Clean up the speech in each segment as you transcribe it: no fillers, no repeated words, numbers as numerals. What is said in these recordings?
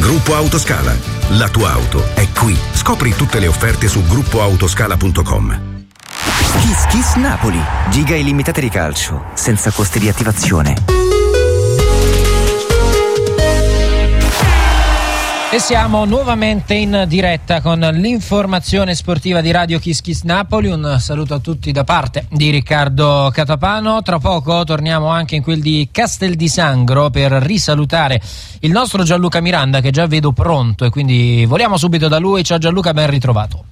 Gruppo Autoscala. La tua auto è qui. Scopri tutte le offerte su gruppoautoscala.com. Kiss Kiss Napoli. Giga illimitate di calcio, senza costi di attivazione. E siamo nuovamente in diretta con l'informazione sportiva di Radio Kiss Kiss Napoli. Un saluto a tutti da parte di Riccardo Catapano. Tra poco torniamo anche in quel di Castel di Sangro per risalutare il nostro Gianluca Miranda, che già vedo pronto, e quindi voliamo subito da lui. Ciao Gianluca, ben ritrovato.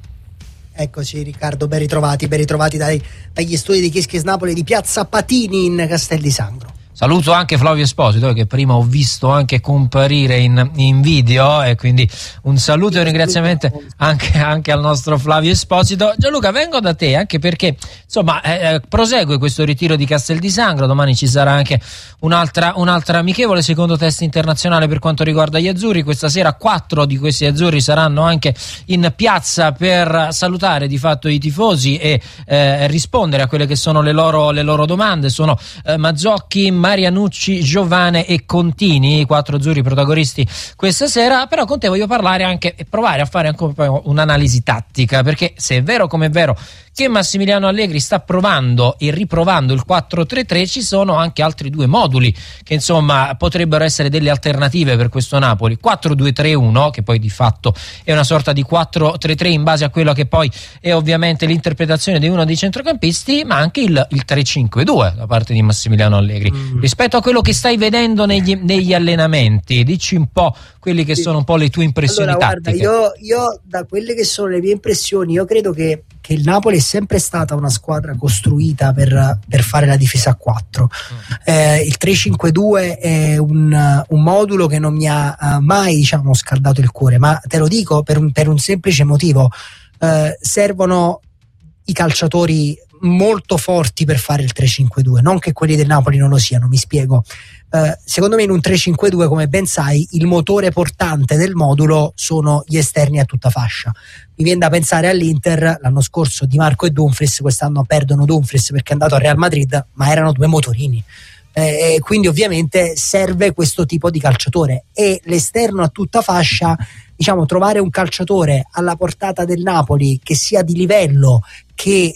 Eccoci Riccardo, ben ritrovati dagli studi di Kiss Kiss Napoli di Piazza Patini in Castel di Sangro. Saluto anche Flavio Esposito, che prima ho visto anche comparire in video, e quindi un saluto e un ringraziamento anche al nostro Flavio Esposito. Gianluca, vengo da te anche perché insomma prosegue questo ritiro di Castel di Sangro. Domani ci sarà anche un'altra amichevole, secondo test internazionale per quanto riguarda gli azzurri. Questa sera 4 di questi azzurri saranno anche in piazza per salutare di fatto i tifosi e rispondere a quelle che sono le loro domande. Sono Mazzocchi, Marianucci, Giovane e Contini, i 4 azzurri protagonisti questa sera. Però con te voglio parlare anche e provare a fare anche un'analisi tattica, perché se è vero come è vero che Massimiliano Allegri sta provando e riprovando il 4-3-3, ci sono anche altri due moduli che insomma potrebbero essere delle alternative per questo Napoli. 4-2-3-1, che poi di fatto è una sorta di 4-3-3 in base a quello che poi è ovviamente l'interpretazione di uno dei centrocampisti, ma anche il 3-5-2 da parte di Massimiliano Allegri. Rispetto a quello che stai vedendo negli allenamenti, dici un po' quelli che sono un po' le tue impressioni tattiche. Guarda, io da quelle che sono le mie impressioni, io credo che il Napoli è sempre stata una squadra costruita per fare la difesa a 4. Il 3-5-2 è un modulo che non mi ha mai scaldato il cuore, ma te lo dico per un semplice motivo: servono i calciatori molto forti per fare il 3-5-2, non che quelli del Napoli non lo siano, mi spiego. Secondo me in un 3-5-2, come ben sai, il motore portante del modulo sono gli esterni a tutta fascia. Mi viene da pensare all'Inter l'anno scorso Di Marco e Dumfries, quest'anno perdono Dumfries perché è andato al Real Madrid, ma erano due motorini. Quindi ovviamente serve questo tipo di calciatore, e l'esterno a tutta fascia, trovare un calciatore alla portata del Napoli che sia di livello, che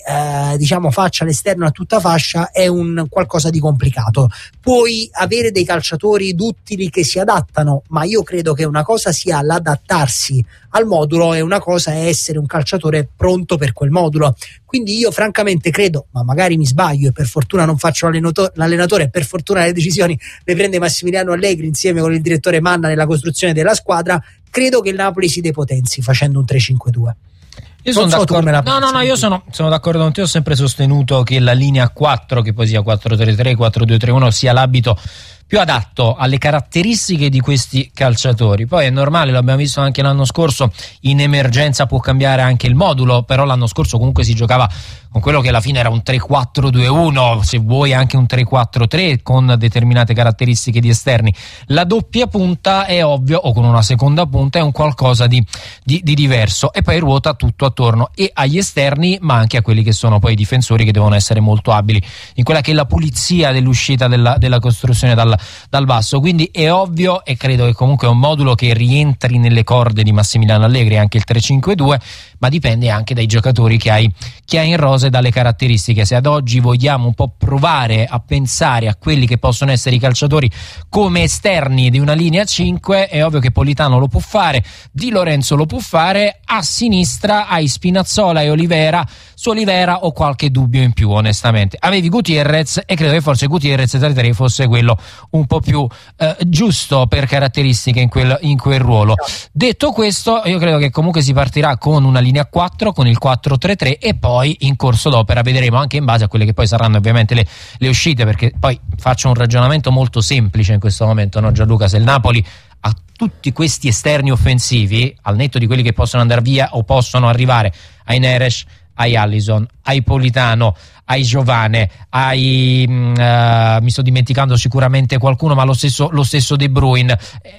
faccia l'esterno a tutta fascia, è un qualcosa di complicato. Puoi avere dei calciatori duttili che si adattano, ma io credo che una cosa sia l'adattarsi al modulo e una cosa è essere un calciatore pronto per quel modulo. Quindi io francamente credo, ma magari mi sbaglio e per fortuna non faccio l'allenatore, e per fortuna le decisioni le prende Massimiliano Allegri insieme con il direttore Manna nella costruzione della squadra, credo che il Napoli si depotenzi facendo un 3-5-2. Io sono d'accordo. Io sono d'accordo con te. Ho sempre sostenuto che la linea 4, che poi sia 4-3-3, 4-2-3-1, sia l'abito più adatto alle caratteristiche di questi calciatori. Poi è normale, l'abbiamo visto anche l'anno scorso, in emergenza può cambiare anche il modulo, però l'anno scorso comunque si giocava con quello che alla fine era un 3-4-2-1, se vuoi anche un 3-4-3 con determinate caratteristiche di esterni. La doppia punta è ovvio, o con una seconda punta, è un qualcosa di diverso, e poi ruota tutto attorno e agli esterni, ma anche a quelli che sono poi i difensori, che devono essere molto abili in quella che è la pulizia dell'uscita della costruzione dal basso. Quindi è ovvio, e credo che comunque è un modulo che rientri nelle corde di Massimiliano Allegri, anche il 3-5-2, ma dipende anche dai giocatori che hai in rosa e dalle caratteristiche. Se ad oggi vogliamo un po' provare a pensare a quelli che possono essere i calciatori come esterni di una linea 5, è ovvio che Politano lo può fare, Di Lorenzo lo può fare, a sinistra hai Spinazzola e Olivera. Su Olivera ho qualche dubbio in più, onestamente. Avevi Gutierrez, e credo che forse Gutierrez 3-3 fosse quello un po' più giusto per caratteristiche in quel ruolo. Detto questo, io credo che comunque si partirà con una linea 4, con il 4-3-3, e poi in corso d'opera vedremo anche in base a quelle che poi saranno ovviamente le uscite, perché poi faccio un ragionamento molto semplice in questo momento, no Gianluca? Se il Napoli ha tutti questi esterni offensivi, al netto di quelli che possono andare via o possono arrivare, ai Neres, ai Allison, ai Politano, ai Giovane, mi sto dimenticando sicuramente qualcuno, ma lo stesso De Bruyne,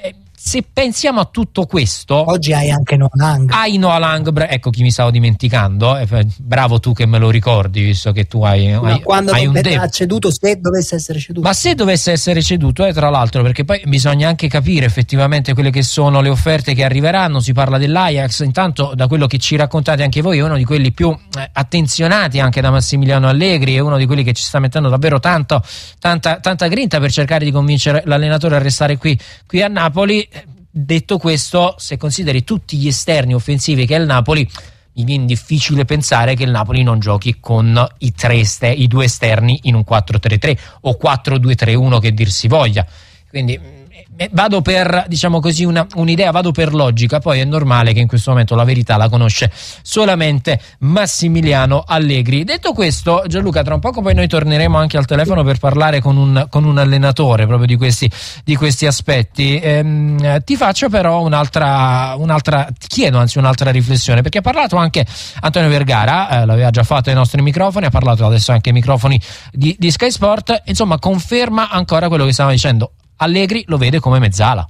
se pensiamo a tutto questo, oggi hai anche Noah Lang. Hai Noah Lang, ecco chi mi stavo dimenticando, bravo tu che me lo ricordi, visto che tu hai quando hai non ha ceduto, se dovesse essere ceduto. Ma se dovesse essere ceduto, tra l'altro, perché poi bisogna anche capire effettivamente quelle che sono le offerte che arriveranno. Si parla dell'Ajax, intanto da quello che ci raccontate anche voi è uno di quelli più attenzionati anche da Massimiliano Allegri, è uno di quelli che ci sta mettendo davvero tanta grinta per cercare di convincere l'allenatore a restare qui a Napoli. Detto questo, se consideri tutti gli esterni offensivi che è il Napoli, mi viene difficile pensare che il Napoli non giochi con i due esterni in un 4-3-3 o 4-2-3-1 che dir si voglia. Quindi vado per, diciamo così, un'idea, vado per logica. Poi è normale che in questo momento la verità la conosce solamente Massimiliano Allegri. Detto questo, Gianluca, tra un poco poi noi torneremo anche al telefono per parlare con un allenatore proprio di questi aspetti. Ti faccio però ti chiedo un'altra riflessione, perché ha parlato anche Antonio Vergara, l'aveva già fatto ai nostri microfoni, ha parlato adesso anche ai microfoni di Sky Sport, insomma conferma ancora quello che stava dicendo. Allegri lo vede come mezzala.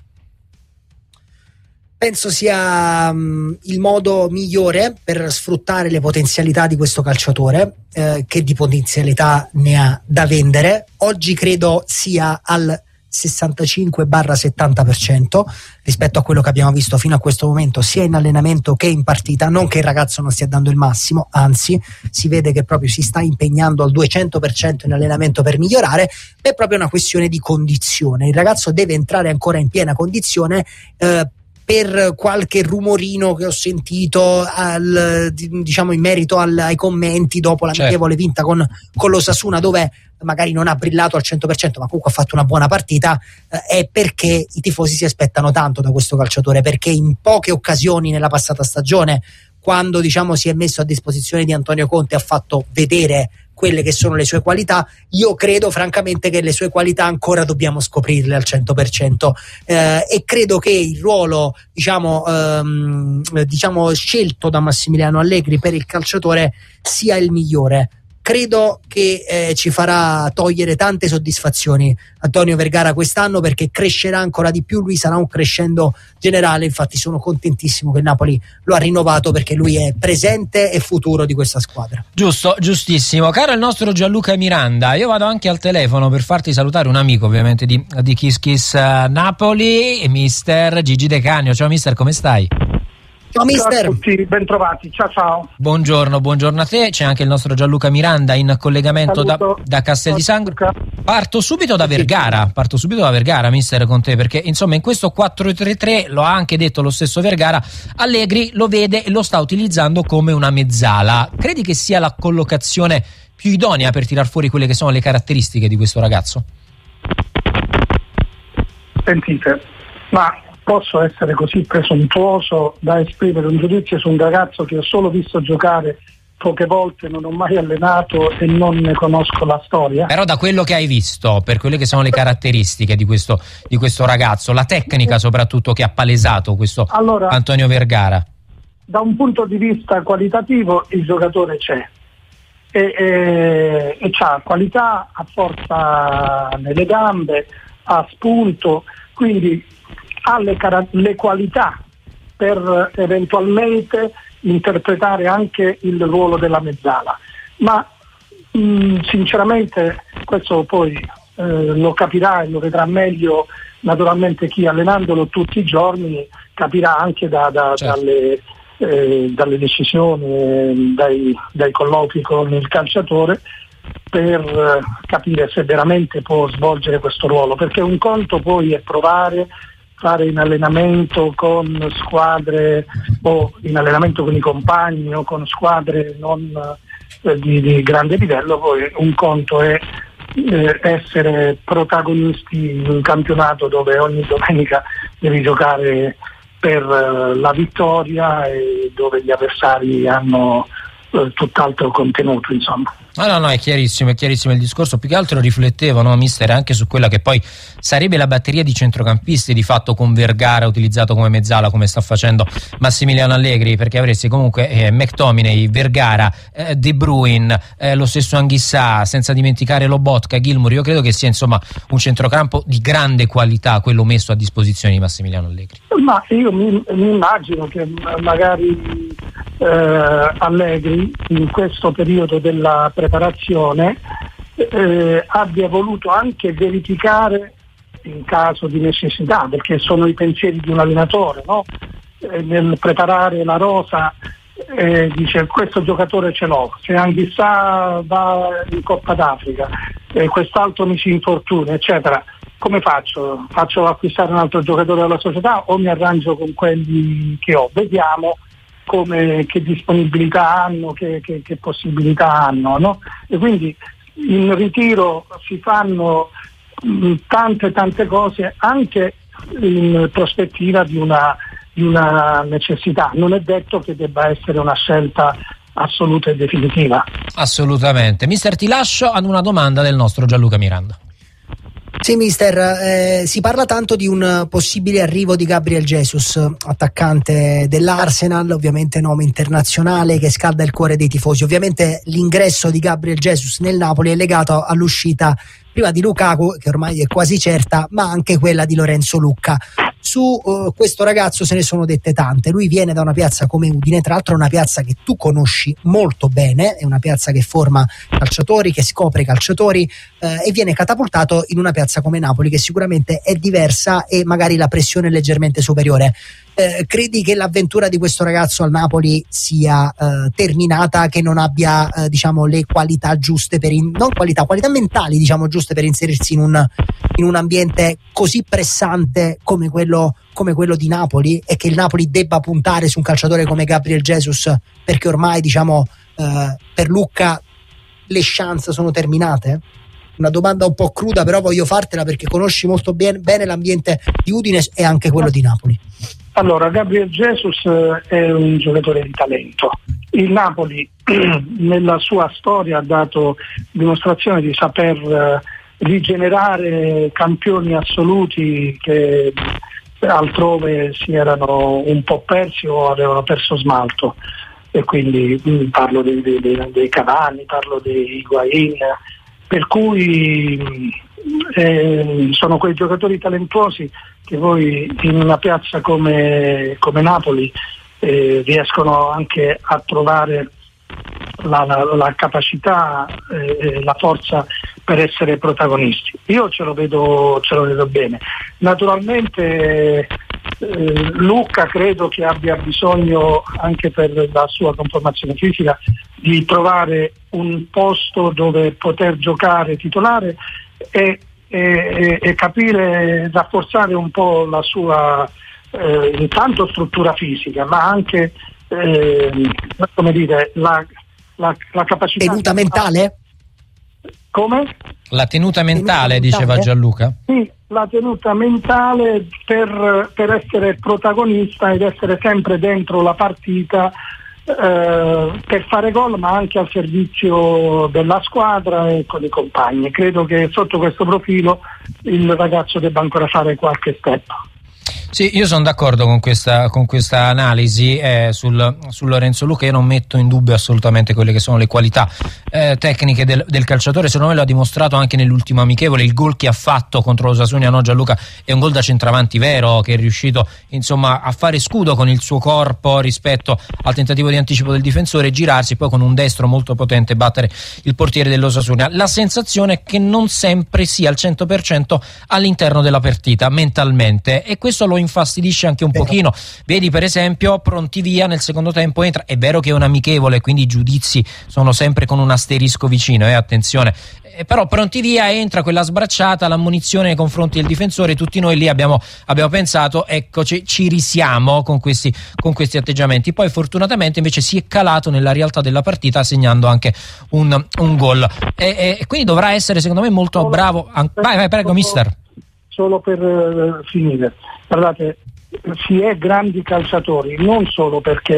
Penso sia il modo migliore per sfruttare le potenzialità di questo calciatore, che di potenzialità ne ha da vendere. Oggi credo sia al 65-70% rispetto a quello che abbiamo visto fino a questo momento, sia in allenamento che in partita. Non che il ragazzo non stia dando il massimo, anzi si vede che proprio si sta impegnando al 200% in allenamento per migliorare. È proprio una questione di condizione. Il ragazzo deve entrare ancora in piena condizione, per qualche rumorino che ho sentito diciamo in merito ai commenti dopo l'amichevole vinta con l'Osasuna, dove magari non ha brillato al 100% ma comunque ha fatto una buona partita, è perché i tifosi si aspettano tanto da questo calciatore, perché in poche occasioni nella passata stagione, quando diciamo si è messo a disposizione di Antonio Conte, ha fatto vedere quelle che sono le sue qualità. Io credo francamente che le sue qualità ancora dobbiamo scoprirle al 100%, e credo che il ruolo diciamo scelto da Massimiliano Allegri per il calciatore sia il migliore. Credo che ci farà togliere tante soddisfazioni Antonio Vergara quest'anno, perché crescerà ancora di più, lui sarà un crescendo generale. Infatti sono contentissimo che il Napoli lo ha rinnovato, perché lui è presente e futuro di questa squadra. Giusto, giustissimo. Caro il nostro Gianluca Miranda, io vado anche al telefono per farti salutare un amico ovviamente di Kiss Kiss Napoli, mister Gigi De Canio. Ciao mister, come stai? Ciao mister. Ciao a tutti, ben trovati, ciao. Buongiorno a te. C'è anche il nostro Gianluca Miranda in collegamento da Castel di Sangro. Parto subito da Vergara, mister, con te, perché insomma in questo 4-3-3, lo ha anche detto lo stesso Vergara, Allegri lo vede e lo sta utilizzando come una mezzala. Credi che sia la collocazione più idonea per tirar fuori quelle che sono le caratteristiche di questo ragazzo? Sentite, ma posso essere così presuntuoso da esprimere un giudizio su un ragazzo che ho solo visto giocare poche volte, non ho mai allenato e non ne conosco la storia? Però da quello che hai visto, per quelle che sono le caratteristiche di questo ragazzo, la tecnica soprattutto che ha palesato questo Antonio Vergara. Da un punto di vista qualitativo il giocatore c'è e c'ha qualità, ha forza nelle gambe, ha spunto, quindi ha le qualità per eventualmente interpretare anche il ruolo della mezzala, ma sinceramente questo poi lo capirà e lo vedrà meglio naturalmente chi, allenandolo tutti i giorni, capirà anche dalle decisioni, dai colloqui con il calciatore, per capire se veramente può svolgere questo ruolo, perché un conto poi è fare in allenamento con squadre o in allenamento con i compagni o con squadre non di grande livello, poi un conto è essere protagonisti in un campionato dove ogni domenica devi giocare per la vittoria e dove gli avversari hanno tutt'altro contenuto, insomma. No, è chiarissimo il discorso. Più che altro riflettevo, no, mister, anche su quella che poi sarebbe la batteria di centrocampisti di fatto, con Vergara utilizzato come mezzala, come sta facendo Massimiliano Allegri, perché avresti comunque McTominay, Vergara, De Bruyne, lo stesso Anghissà, senza dimenticare Lobotka, Gilmour. Io credo che sia insomma un centrocampo di grande qualità quello messo a disposizione di Massimiliano Allegri. Ma io mi immagino che magari Allegri in questo periodo della preparazione abbia voluto anche verificare in caso di necessità, perché sono i pensieri di un allenatore, no? Nel preparare la rosa dice questo giocatore ce l'ho, se Anghissà va in Coppa d'Africa, quest'altro mi si infortuna, eccetera, come faccio? Faccio acquistare un altro giocatore della società o mi arrangio con quelli che ho? Vediamo che disponibilità hanno, che possibilità hanno, no? E quindi in ritiro si fanno tante cose anche in prospettiva di una necessità. Non è detto che debba essere una scelta assoluta e definitiva. Assolutamente. Mister, ti lascio ad una domanda del nostro Gianluca Miranda. Sì, mister, si parla tanto di un possibile arrivo di Gabriel Jesus, attaccante dell'Arsenal, ovviamente nome internazionale che scalda il cuore dei tifosi. Ovviamente l'ingresso di Gabriel Jesus nel Napoli è legato all'uscita prima di Lukaku, che ormai è quasi certa, ma anche quella di Lorenzo Lucca. Su questo ragazzo se ne sono dette tante. Lui viene da una piazza come Udine, tra l'altro una piazza che tu conosci molto bene, è una piazza che forma calciatori, che scopre calciatori, e viene catapultato in una piazza come Napoli, che sicuramente è diversa e magari la pressione è leggermente superiore. Credi che l'avventura di questo ragazzo al Napoli sia terminata, che non abbia diciamo le qualità giuste qualità mentali, diciamo, giuste per inserirsi in un ambiente così pressante come quello di Napoli, e che il Napoli debba puntare su un calciatore come Gabriel Jesus perché ormai, diciamo, per Lucca le chance sono terminate? Una domanda un po' cruda, però voglio fartela perché conosci molto bene l'ambiente di Udine e anche quello di Napoli. Allora, Gabriel Jesus è un giocatore di talento. Il Napoli nella sua storia ha dato dimostrazione di saper rigenerare campioni assoluti che altrove si erano un po' persi o avevano perso smalto, e quindi parlo dei Cavani, parlo dei Higuain, per cui sono quei giocatori talentuosi che voi in una piazza come Napoli riescono anche a trovare la capacità e la forza per essere protagonisti. Io ce lo vedo bene. Naturalmente Lucca credo che abbia bisogno, anche per la sua conformazione fisica, di trovare un posto dove poter giocare titolare e capire, rafforzare un po' la sua intanto struttura fisica, ma anche come dire la capacità. Tenuta mentale? Come? La tenuta mentale, diceva Gianluca? Sì, la tenuta mentale per essere protagonista ed essere sempre dentro la partita, per fare gol, ma anche al servizio della squadra e con i compagni. Credo che sotto questo profilo il ragazzo debba ancora fare qualche step. Sì, io sono d'accordo con questa analisi su Lorenzo Lucca. Io non metto in dubbio assolutamente quelle che sono le qualità tecniche del calciatore. Secondo me lo ha dimostrato anche nell'ultimo amichevole. Il gol che ha fatto contro l'Osasuna, no, Gianluca, è un gol da centravanti vero, che è riuscito insomma a fare scudo con il suo corpo rispetto al tentativo di anticipo del difensore, girarsi poi con un destro molto potente battere il portiere dell'Osasuna. La sensazione è che non sempre sia al 100% all'interno della partita mentalmente, e questo lo infastidisce anche un pochino. Vedi per esempio Prontivia nel secondo tempo entra, è vero che è un amichevole, quindi i giudizi sono sempre con un asterisco vicino, attenzione, però Prontivia entra, quella sbracciata, l'ammonizione nei confronti del difensore, tutti noi lì abbiamo pensato eccoci, ci risiamo con questi atteggiamenti. Poi fortunatamente invece si è calato nella realtà della partita, segnando anche un gol, e quindi dovrà essere secondo me molto bravo. Vai, prego mister. Solo per finire, guardate, si è grandi calciatori non solo perché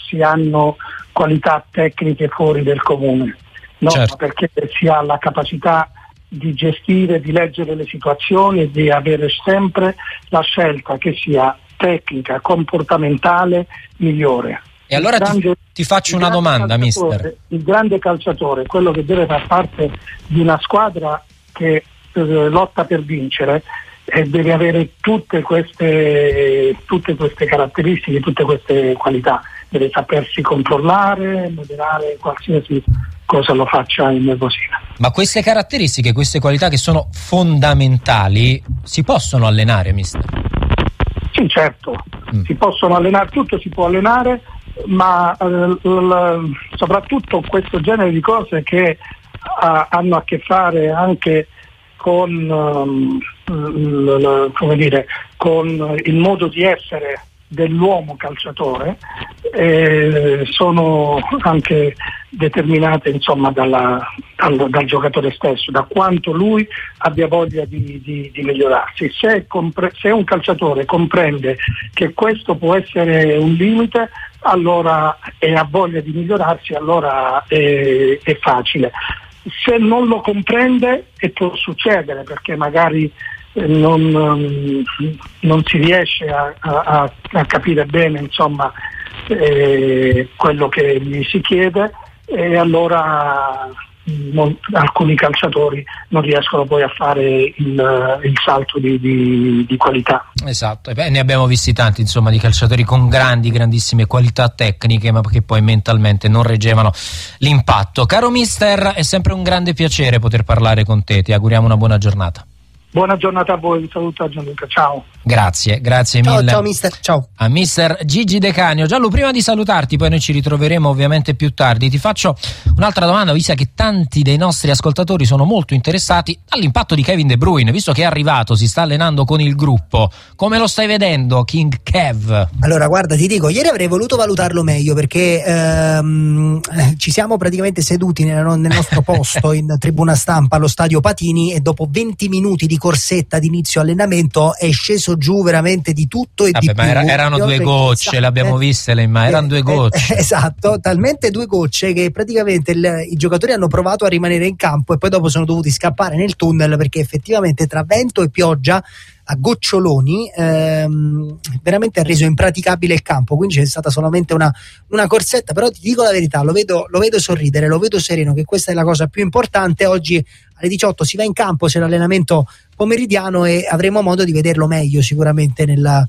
si hanno qualità tecniche fuori del comune, no? Certo. Perché si ha la capacità di gestire, di leggere le situazioni e di avere sempre la scelta che sia tecnica, comportamentale migliore. E allora ti faccio una domanda, mister. Il grande calciatore, quello che deve far parte di una squadra che lotta per vincere, e deve avere tutte queste caratteristiche, tutte queste qualità. Deve sapersi controllare, moderare qualsiasi cosa lo faccia innervosire. Ma queste caratteristiche, queste qualità che sono fondamentali, si possono allenare, mister? Sì, certo, si possono allenare, tutto si può allenare, ma soprattutto questo genere di cose che hanno a che fare anche con con il modo di essere dell'uomo calciatore, sono anche determinate, insomma, dal giocatore stesso, da quanto lui abbia voglia di migliorarsi. Se un calciatore comprende che questo può essere un limite, allora e ha voglia di migliorarsi, allora è facile. Se non lo comprende, e può succedere perché magari non si riesce a capire bene, insomma, quello che gli si chiede, e allora alcuni calciatori non riescono poi a fare il salto di qualità. Esatto, e ne abbiamo visti tanti, insomma, di calciatori con grandissime qualità tecniche, ma che poi mentalmente non reggevano l'impatto. Caro mister, è sempre un grande piacere poter parlare con te, ti auguriamo una buona giornata. Buona giornata a voi, un saluto a Gianluca, ciao. Grazie mille. Ciao mister, ciao. A mister Gigi De Canio. Gianlu, prima di salutarti, poi noi ci ritroveremo ovviamente più tardi, ti faccio un'altra domanda, visto che tanti dei nostri ascoltatori sono molto interessati all'impatto di Kevin De Bruyne, visto che è arrivato, si sta allenando con il gruppo. Come lo stai vedendo, King Kev? Allora, guarda, ti dico, ieri avrei voluto valutarlo meglio, perché ci siamo praticamente seduti nel nostro posto in tribuna stampa allo stadio Patini, e dopo 20 minuti di corsetta di inizio allenamento è sceso giù veramente di tutto e di più. Ma erano due gocce, l'abbiamo viste le immagini, erano due gocce. Esatto, talmente due gocce che praticamente i giocatori hanno provato a rimanere in campo e poi dopo sono dovuti scappare nel tunnel, perché effettivamente tra vento e pioggia a goccioloni veramente ha reso impraticabile il campo, quindi c'è stata solamente una corsetta. Però ti dico la verità, lo vedo sorridere, lo vedo sereno, che questa è la cosa più importante. Oggi alle 18 si va in campo, c'è l'allenamento pomeridiano e avremo modo di vederlo meglio sicuramente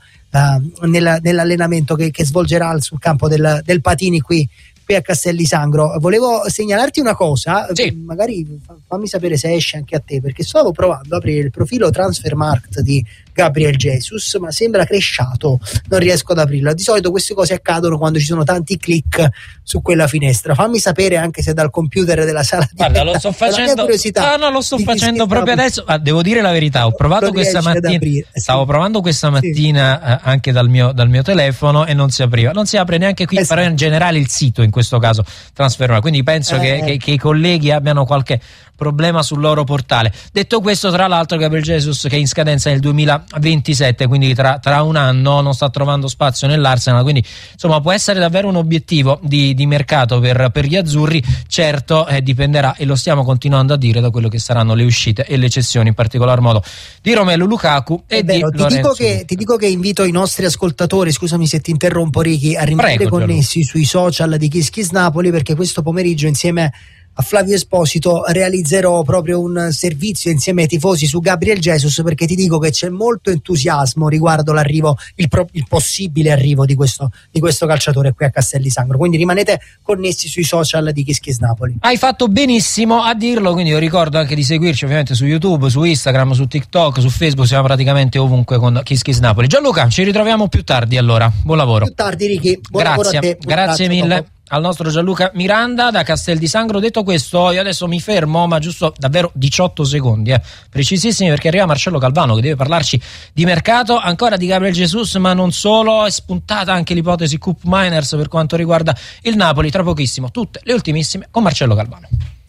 nell'allenamento che svolgerà sul campo del Patini qui a Castel di Sangro. Volevo segnalarti una cosa, sì. Magari fammi sapere se esce anche a te, perché stavo provando ad aprire il profilo Transfermarkt di Gabriel Jesus, ma sembra cresciato, non riesco ad aprirlo. Di solito queste cose accadono quando ci sono tanti click su quella finestra. Fammi sapere anche se dal computer della sala di Guarda, lo sto facendo. Lo sto facendo proprio adesso. Devo dire la verità, ho provato questa mattina. Stavo provando questa mattina anche dal mio telefono e non si apriva. Non si apre neanche qui, però in generale il sito, in questo caso Transfermarkt. Quindi penso che i colleghi abbiano qualche problema sul loro portale. Detto questo, tra l'altro, Gabriel Jesus, che è in scadenza nel 2027, quindi tra un anno, non sta trovando spazio nell'Arsenal, quindi insomma può essere davvero un obiettivo di mercato per gli azzurri. Certo, dipenderà, e lo stiamo continuando a dire, da quello che saranno le uscite e le cessioni, in particolar modo di Romelu Lukaku e di Lorenzo. Ti dico che invito i nostri ascoltatori, scusami se ti interrompo Ricky, a rimanere connessi sui social di Kiss Kiss Napoli, perché questo pomeriggio insieme a Flavio Esposito realizzerò proprio un servizio insieme ai tifosi su Gabriel Jesus, perché ti dico che c'è molto entusiasmo riguardo l'arrivo, il possibile arrivo di questo calciatore qui a Castel di Sangro. Quindi rimanete connessi sui social di Kiss Kiss Napoli. Hai fatto benissimo a dirlo, quindi io ricordo anche di seguirci ovviamente su YouTube, su Instagram, su TikTok, su Facebook, siamo praticamente ovunque con Kiss Kiss Napoli. Gianluca, ci ritroviamo più tardi allora, buon lavoro. Più tardi Ricky, buon lavoro a te. Grazie mille. Dopo. Al nostro Gianluca Miranda da Castel di Sangro. Detto questo, io adesso mi fermo, ma giusto davvero 18 secondi precisissimi, perché arriva Marcello Calvano che deve parlarci di mercato, ancora di Gabriel Jesus, ma non solo. È spuntata anche l'ipotesi Cup Miners per quanto riguarda il Napoli. Tra pochissimo tutte le ultimissime con Marcello Calvano.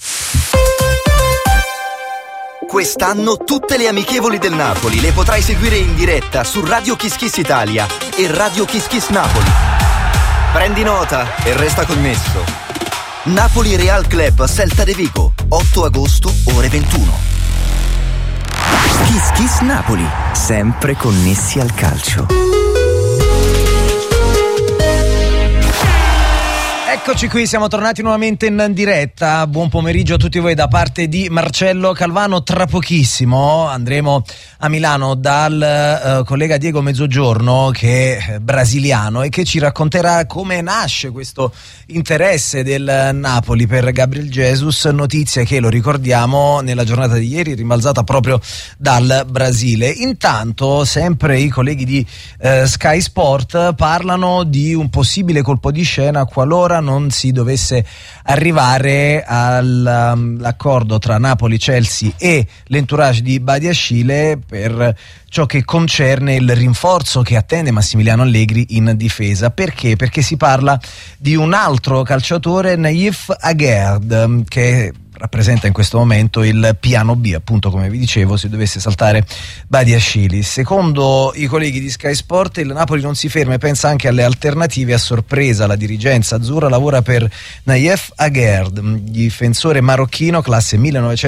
Quest'anno tutte le amichevoli del Napoli le potrai seguire in diretta su Radio Kiss Kiss Italia e Radio Kiss Kiss Napoli. Prendi nota e resta connesso. Napoli Real Club Celta de Vigo, 8 agosto, ore 21. Kiss Kiss Napoli, sempre connessi al calcio. Eccoci qui, siamo tornati nuovamente in diretta. Buon pomeriggio a tutti voi da parte di Marcello Calvano. Tra pochissimo andremo a Milano dal collega Diego Mezzogiorno, che è brasiliano e che ci racconterà come nasce questo interesse del Napoli per Gabriel Jesus, notizia che, lo ricordiamo, nella giornata di ieri è rimbalzata proprio dal Brasile. Intanto sempre i colleghi di Sky Sport parlano di un possibile colpo di scena qualora non si dovesse arrivare all'accordo tra Napoli, Chelsea e l'entourage di Badiashile per ciò che concerne il rinforzo che attende Massimiliano Allegri in difesa. Perché? Perché si parla di un altro calciatore, Naïf Aguerd, che rappresenta in questo momento il piano B, appunto, come vi dicevo, se dovesse saltare Badiashile. Secondo i colleghi di Sky Sport, il Napoli non si ferma e pensa anche alle alternative. A sorpresa la dirigenza azzurra lavora per Naïf Aguerd, difensore marocchino classe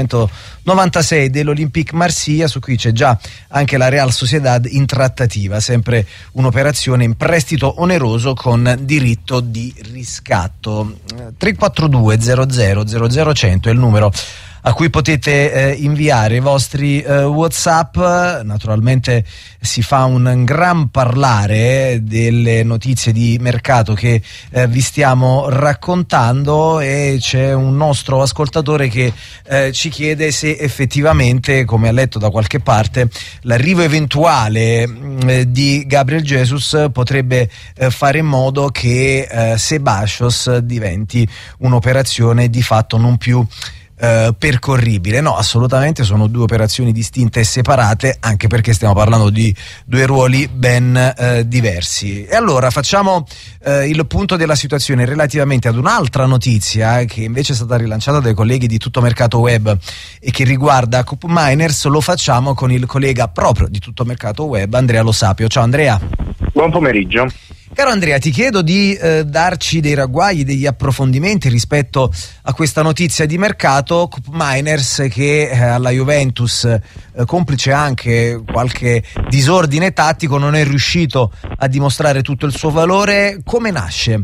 1996 dell'Olympique Marsiglia, su cui c'è già anche la Real Sociedad in trattativa, sempre un'operazione in prestito oneroso con diritto di riscatto. 342 00 00 è il numero a cui potete inviare i vostri WhatsApp. Naturalmente si fa un gran parlare delle notizie di mercato che vi stiamo raccontando, e c'è un nostro ascoltatore che ci chiede se effettivamente, come ha letto da qualche parte, l'arrivo eventuale di Gabriel Jesus potrebbe fare in modo che Ceballos diventi un'operazione di fatto non più percorribile. No, assolutamente sono due operazioni distinte e separate, anche perché stiamo parlando di due ruoli ben diversi. E allora facciamo il punto della situazione relativamente ad un'altra notizia che invece è stata rilanciata dai colleghi di Tutto Mercato Web e che riguarda Cup Miners. Lo facciamo con il collega proprio di Tutto Mercato Web, Andrea Lo Sapio. Ciao Andrea. Buon pomeriggio. Caro Andrea, ti chiedo di darci dei ragguagli, degli approfondimenti rispetto a questa notizia di mercato. Cup Miners, che alla Juventus, complice anche qualche disordine tattico, non è riuscito a dimostrare tutto il suo valore. Come nasce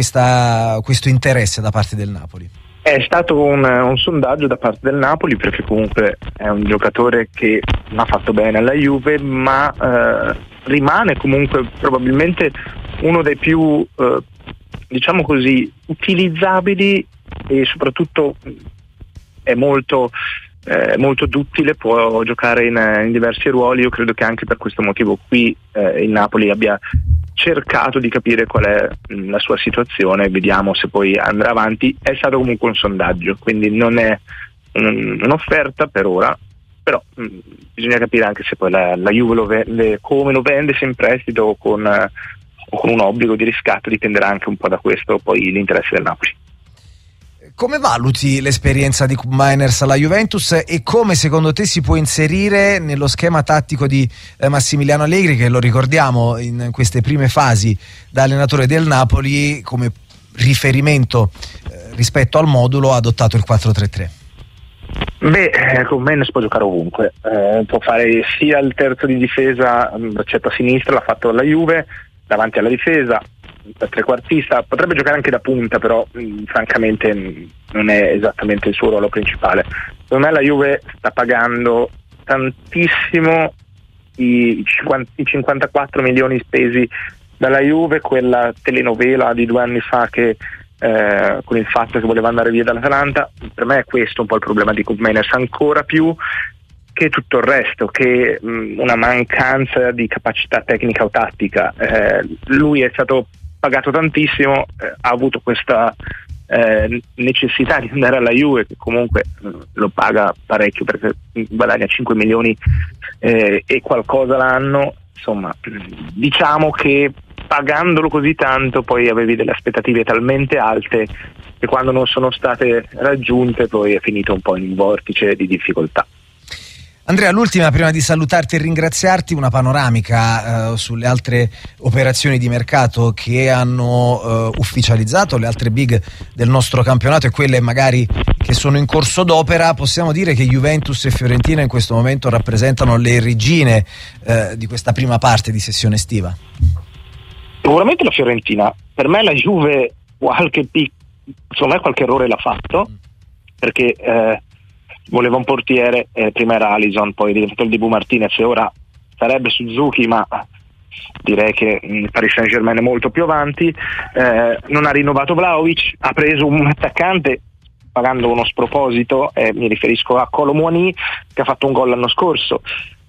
questo interesse da parte del Napoli? È stato un sondaggio da parte del Napoli, perché comunque è un giocatore che non ha fatto bene alla Juve, ma rimane comunque probabilmente uno dei più, diciamo così, utilizzabili, e soprattutto è molto duttile, può giocare in diversi ruoli. Io credo che anche per questo motivo qui il Napoli abbia cercato di capire qual è la sua situazione. Vediamo se poi andrà avanti. È stato comunque un sondaggio, quindi non è un'offerta per ora, però bisogna capire anche se poi la Juve lo vende, come lo vende, se in prestito o con un obbligo di riscatto. Dipenderà anche un po' da questo poi l'interesse del Napoli. Come valuti l'esperienza di Cup Miners alla Juventus e come secondo te si può inserire nello schema tattico di Massimiliano Allegri, che, lo ricordiamo, in queste prime fasi da allenatore del Napoli, come riferimento rispetto al modulo ha adottato il 4-3-3? Cup Miners può giocare ovunque, può fare sia il terzo di difesa, braccetto a sinistra, l'ha fatto alla Juve, davanti alla difesa, trequartista, potrebbe giocare anche da punta, però francamente non è esattamente il suo ruolo principale. Secondo me la Juve sta pagando tantissimo i 54 milioni spesi dalla Juve, quella telenovela di 2 anni fa che con il fatto che voleva andare via dall'Atalanta. Per me è questo un po' il problema di Cup Miners, ancora più che tutto il resto, che una mancanza di capacità tecnica o tattica. Lui è stato pagato tantissimo, ha avuto questa necessità di andare alla Juve, che comunque lo paga parecchio perché guadagna 5 milioni e qualcosa l'anno. Insomma, diciamo che pagandolo così tanto poi avevi delle aspettative talmente alte che quando non sono state raggiunte poi è finito un po' in un vortice di difficoltà. Andrea, l'ultima prima di salutarti e ringraziarti, una panoramica sulle altre operazioni di mercato che hanno ufficializzato le altre big del nostro campionato e quelle magari che sono in corso d'opera. Possiamo dire che Juventus e Fiorentina in questo momento rappresentano le regine di questa prima parte di sessione estiva? Sicuramente la Fiorentina. Per me la Juve secondo me qualche errore l'ha fatto, perché voleva un portiere, prima era Alisson, poi è diventato il Dibu Martinez e ora sarebbe Suzuki, ma direi che il Paris Saint-Germain è molto più avanti. Non ha rinnovato Vlahovic, ha preso un attaccante pagando uno sproposito, mi riferisco a Kolo Muani, che ha fatto un gol l'anno scorso.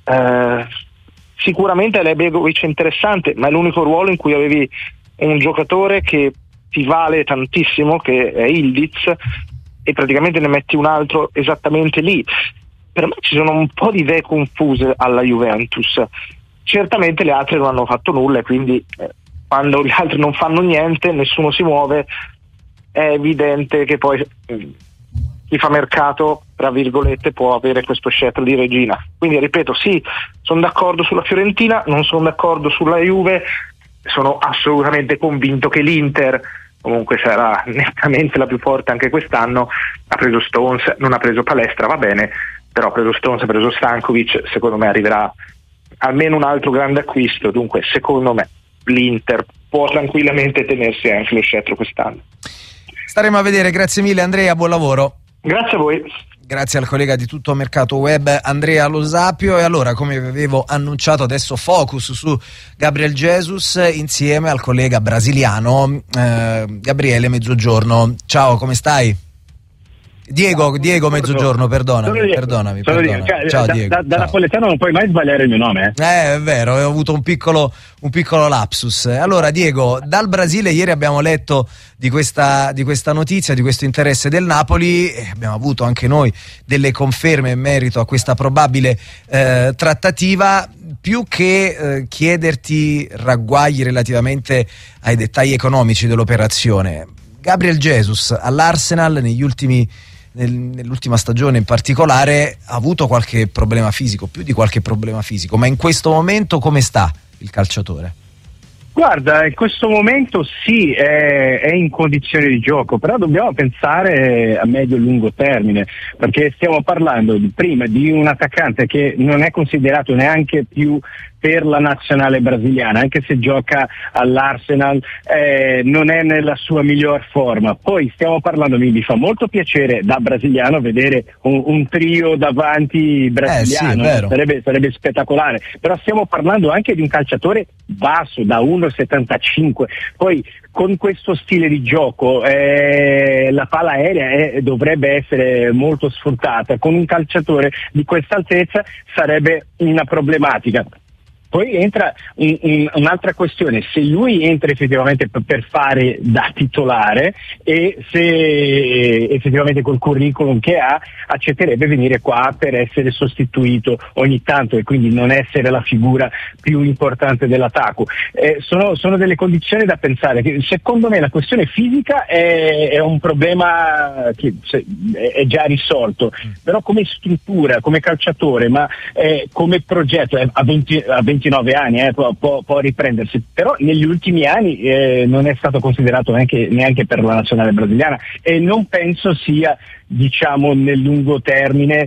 Sicuramente Begovic è interessante, ma è l'unico ruolo in cui avevi un giocatore che ti vale tantissimo, che è Ildiz, e praticamente ne metti un altro esattamente lì. Per me ci sono un po' di idee confuse alla Juventus. Certamente le altre non hanno fatto nulla, e quindi quando gli altri non fanno niente, nessuno si muove, è evidente che poi chi fa mercato, tra virgolette, può avere questo scettro di regina. Quindi ripeto, sì, sono d'accordo sulla Fiorentina, non sono d'accordo sulla Juve, sono assolutamente convinto che l'Inter comunque sarà nettamente la più forte anche quest'anno. Ha preso Stones, non ha preso Palestra, va bene, però ha preso Stones, ha preso Stankovic, secondo me arriverà almeno un altro grande acquisto. Dunque secondo me l'Inter può tranquillamente tenersi anche lo scettro quest'anno. Staremo a vedere. Grazie mille Andrea, buon lavoro. Grazie a voi. Grazie al collega di Tutto Mercato Web Andrea Lo Sapio. E allora, come vi avevo annunciato, adesso focus su Gabriel Jesus insieme al collega brasiliano Gabriele Mezzogiorno. Ciao, come stai? Diego Mezzogiorno, perdonami. Ciao Diego. Da napoletano non puoi mai sbagliare il mio nome. È vero, ho avuto un piccolo lapsus. Allora Diego, dal Brasile ieri abbiamo letto di questa notizia, di questo interesse del Napoli, e abbiamo avuto anche noi delle conferme in merito a questa probabile trattativa. Più che chiederti ragguagli relativamente ai dettagli economici dell'operazione, Gabriel Jesus all'Arsenal nell'ultima stagione in particolare ha avuto qualche problema fisico, più di qualche problema fisico, ma in questo momento come sta il calciatore? Guarda, in questo momento sì, è in condizioni di gioco, però dobbiamo pensare a medio e lungo termine, perché stiamo parlando prima di un attaccante che non è considerato neanche più per la nazionale brasiliana, anche se gioca all'Arsenal, non è nella sua miglior forma. Poi stiamo parlando, mi fa molto piacere da brasiliano vedere un trio davanti brasiliano, sarebbe spettacolare, però stiamo parlando anche di un calciatore basso, da 1,75, poi con questo stile di gioco la palla aerea dovrebbe essere molto sfruttata, con un calciatore di questa altezza sarebbe una problematica. Poi entra un'altra questione: se lui entra effettivamente per fare da titolare e se effettivamente col curriculum che ha accetterebbe venire qua per essere sostituito ogni tanto e quindi non essere la figura più importante dell'attacco. Sono delle condizioni da pensare. Secondo me la questione fisica è un problema che è già risolto, però come struttura, come calciatore, ma come progetto a 29 anni può riprendersi, però negli ultimi anni non è stato considerato neanche per la nazionale brasiliana, e non penso sia, diciamo, nel lungo termine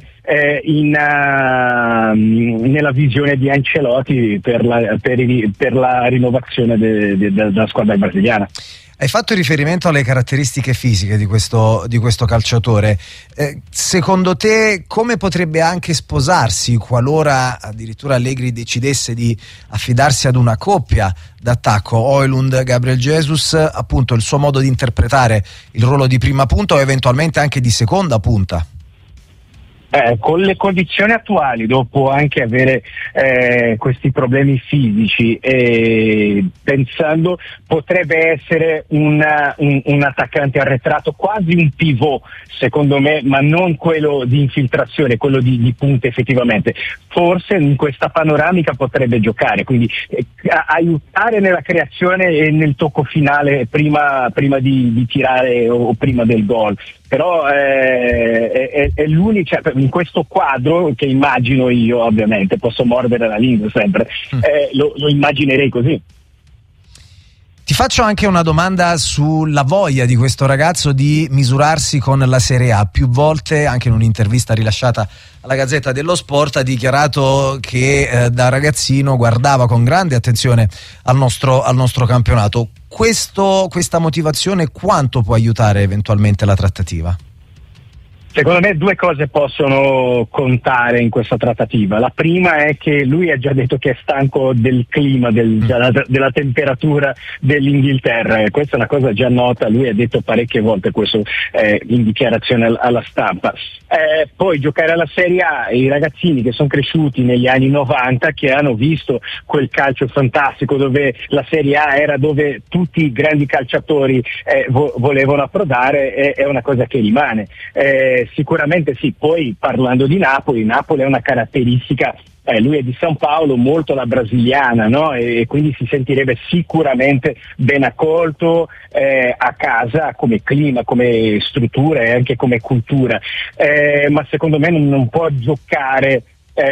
nella visione di Ancelotti per la rinnovazione della squadra brasiliana. Hai fatto riferimento alle caratteristiche fisiche di questo calciatore. Secondo te come potrebbe anche sposarsi, qualora addirittura Allegri decidesse di affidarsi ad una coppia d'attacco, Højlund-Gabriel Jesus, appunto il suo modo di interpretare il ruolo di prima punta o eventualmente anche di seconda punta? Con le condizioni attuali, dopo anche avere questi problemi fisici, pensando potrebbe essere un attaccante arretrato, quasi un pivot secondo me, ma non quello di infiltrazione, quello di punta effettivamente. Forse in questa panoramica potrebbe giocare, quindi aiutare nella creazione e nel tocco finale prima di tirare o prima del gol. però è l'unica, in questo quadro che immagino io, ovviamente posso mordere la lingua sempre, lo immaginerei così. Ti faccio anche una domanda sulla voglia di questo ragazzo di misurarsi con la Serie A. Più volte, anche in un'intervista rilasciata alla Gazzetta dello Sport, ha dichiarato che da ragazzino guardava con grande attenzione al nostro campionato. Questa motivazione quanto può aiutare eventualmente la trattativa? Secondo me due cose possono contare in questa trattativa. La prima è che lui ha già detto che è stanco del clima, della temperatura dell'Inghilterra, e questa è una cosa già nota, lui ha detto parecchie volte questo in dichiarazione alla stampa. Poi giocare alla Serie A, i ragazzini che sono cresciuti negli anni 90, che hanno visto quel calcio fantastico dove la Serie A era dove tutti i grandi calciatori volevano approdare, è una cosa che rimane. Sicuramente sì. Poi parlando di Napoli è una caratteristica, lui è di San Paolo, molto la brasiliana, no? E quindi si sentirebbe sicuramente ben accolto a casa, come clima, come struttura e anche come cultura, ma secondo me non può giocare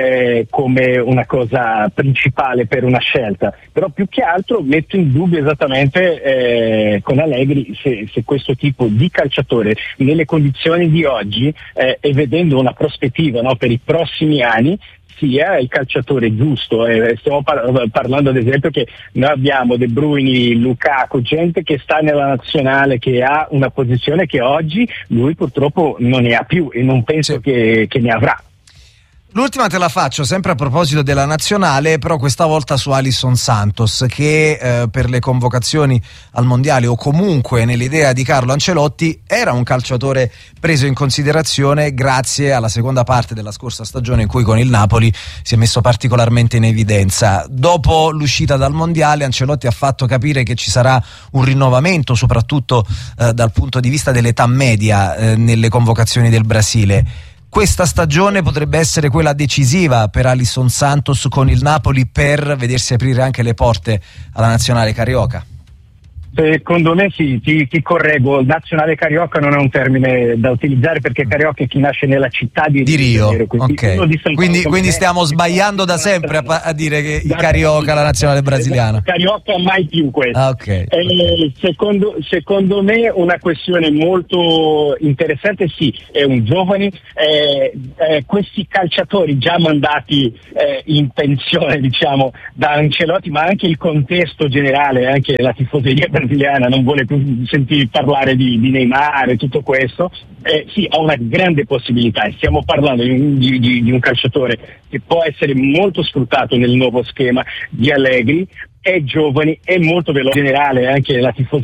come una cosa principale per una scelta. Però più che altro metto in dubbio esattamente con Allegri se questo tipo di calciatore nelle condizioni di oggi e vedendo una prospettiva, no, per i prossimi anni sia il calciatore giusto. Stiamo parlando ad esempio che noi abbiamo De Bruyne, Lukaku, gente che sta nella nazionale, che ha una posizione che oggi lui purtroppo non ne ha più e non penso che ne avrà. L'ultima te la faccio sempre a proposito della nazionale, però questa volta su Alisson Santos, che per le convocazioni al mondiale o comunque nell'idea di Carlo Ancelotti era un calciatore preso in considerazione grazie alla seconda parte della scorsa stagione in cui con il Napoli si è messo particolarmente in evidenza. Dopo l'uscita dal mondiale Ancelotti ha fatto capire che ci sarà un rinnovamento soprattutto dal punto di vista dell'età media nelle convocazioni del Brasile. Questa stagione potrebbe essere quella decisiva per Alisson Santos con il Napoli per vedersi aprire anche le porte alla nazionale carioca? Secondo me sì, ti correggo, nazionale carioca non è un termine da utilizzare perché carioca è chi nasce nella città di Rio. Quindi stiamo sbagliando da sempre a dire che il carioca è la nazionale brasiliana. Carioca mai più questo. Okay. Secondo me una questione molto interessante, sì, è un giovane, questi calciatori già mandati in pensione, diciamo, da Ancelotti, ma anche il contesto generale, anche la tifoseria brasiliana non vuole più sentire parlare di Neymar e tutto questo, sì, ha una grande possibilità e stiamo parlando di un calciatore che può essere molto sfruttato nel nuovo schema di Allegri, è giovane, è molto veloce, in generale anche la tifoseria